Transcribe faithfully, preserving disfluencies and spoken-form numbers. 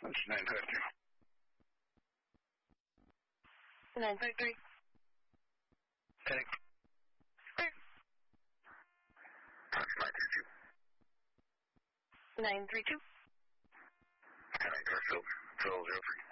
That's nine fifty. nine three three. Take. That's nine three two. nine three two. Can I go field? Field zero three.